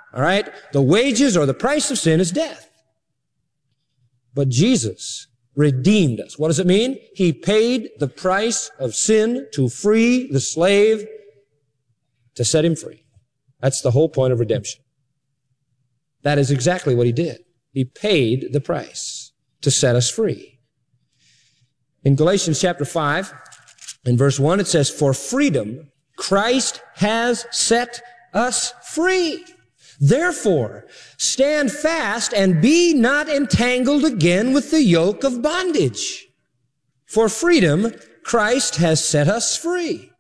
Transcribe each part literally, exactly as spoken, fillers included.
All right? The wages or the price of sin is death. But Jesus redeemed us. What does it mean? He paid the price of sin to free the slave, to set him free. That's the whole point of redemption. That is exactly what he did. He paid the price to set us free. In Galatians chapter five, in verse one, it says, "For freedom Christ has set us free. Therefore, stand fast and be not entangled again with the yoke of bondage. For freedom, Christ has set us free."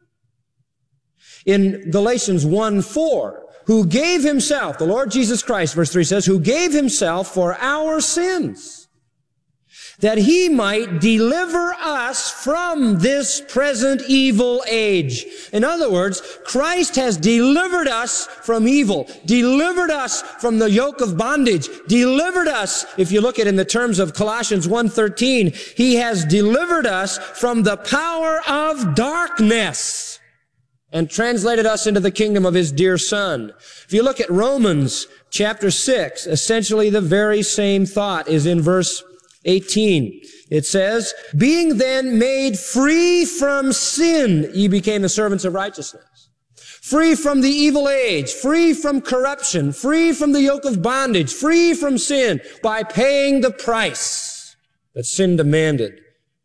In Galatians one four, who gave himself, the Lord Jesus Christ, verse three says, who gave himself for our sins, that he might deliver us from this present evil age. In other words, Christ has delivered us from evil, delivered us from the yoke of bondage, delivered us, if you look at it in the terms of Colossians one thirteen, he has delivered us from the power of darkness and translated us into the kingdom of his dear Son. If you look at Romans chapter six, essentially the very same thought is in verse eighteen. It says, "Being then made free from sin, ye became the servants of righteousness." Free from the evil age, free from corruption, free from the yoke of bondage, free from sin, by paying the price that sin demanded.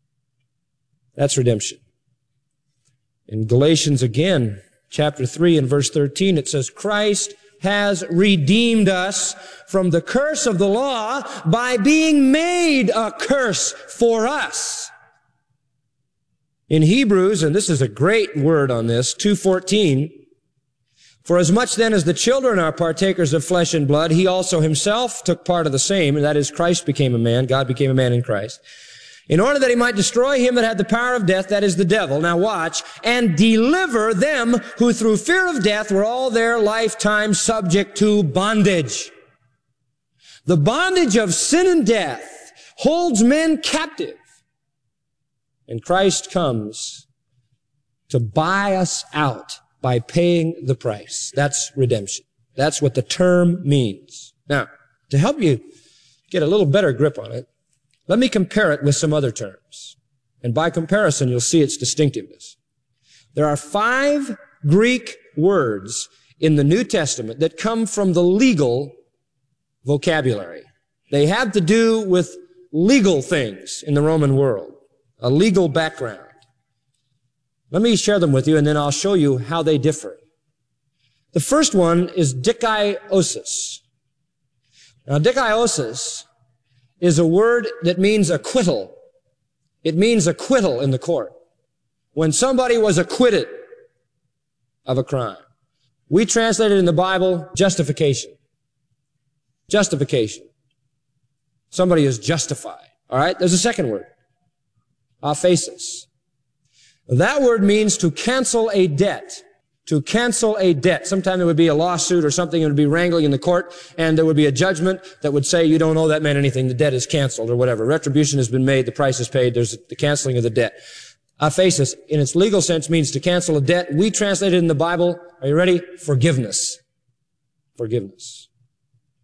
That's redemption. In Galatians again, chapter three and verse thirteen, it says, "Christ has redeemed us from the curse of the law by being made a curse for us." In Hebrews, and this is a great word on this, two fourteen, "For as much then as the children are partakers of flesh and blood, he also himself took part of the same," and that is Christ became a man, God became a man in Christ, "in order that he might destroy him that had the power of death," that is the devil, now watch, "and deliver them who through fear of death were all their lifetime subject to bondage." The bondage of sin and death holds men captive. And Christ comes to buy us out by paying the price. That's redemption. That's what the term means. Now, to help you get a little better grip on it, let me compare it with some other terms. And by comparison, you'll see its distinctiveness. There are five Greek words in the New Testament that come from the legal vocabulary. They have to do with legal things in the Roman world, a legal background. Let me share them with you, and then I'll show you how they differ. The first one is dikaiosis. Now, dikaiosis is a word that means acquittal. It means acquittal in the court. When somebody was acquitted of a crime. We translate it in the Bible, justification. Justification. Somebody is justified. All right? There's a second word. Aphesis. That word means to cancel a debt. To cancel a debt. Sometimes it would be a lawsuit or something, it would be wrangling in the court, and there would be a judgment that would say you don't owe that man anything, the debt is canceled or whatever. Retribution has been made, the price is paid, there's the canceling of the debt. Aphesis, in its legal sense, means to cancel a debt. We translate it in the Bible, are you ready? Forgiveness. Forgiveness.